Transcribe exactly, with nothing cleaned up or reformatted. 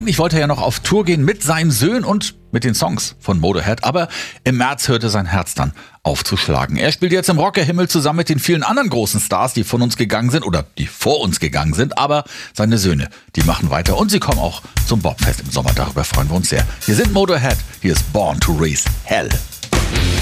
Ich wollte ja noch auf Tour gehen mit seinen Söhnen und mit den Songs von Motorhead, aber im März hörte sein Herz dann aufzuschlagen. Er spielt jetzt im Rockerhimmel zusammen mit den vielen anderen großen Stars, die von uns gegangen sind oder die vor uns gegangen sind, aber seine Söhne, die machen weiter und sie kommen auch zum Bobfest im Sommer. Darüber freuen wir uns sehr. Hier sind Motorhead, hier ist Born to Raise Hell.